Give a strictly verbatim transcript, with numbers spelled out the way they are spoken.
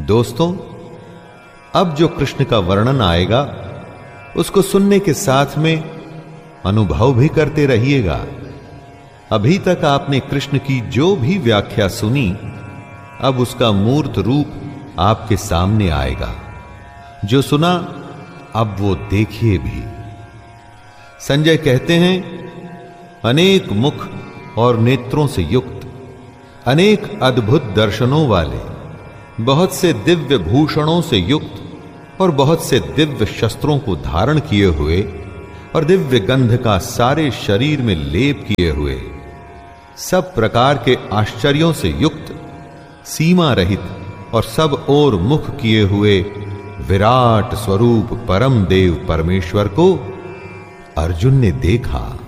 दोस्तों, अब जो कृष्ण का वर्णन आएगा उसको सुनने के साथ में अनुभव भी करते रहिएगा। अभी तक आपने कृष्ण की जो भी व्याख्या सुनी, अब उसका मूर्त रूप आपके सामने आएगा। जो सुना अब वो देखिए भी। संजय कहते हैं, अनेक मुख और नेत्रों से युक्त, अनेक अद्भुत दर्शनों वाले, बहुत से दिव्य भूषणों से युक्त और बहुत से दिव्य शस्त्रों को धारण किए हुए और दिव्य गंध का सारे शरीर में लेप किए हुए, सब प्रकार के आश्चर्यों से युक्त, सीमा रहित और सब ओर मुख किए हुए विराट स्वरूप परम देव परमेश्वर को अर्जुन ने देखा।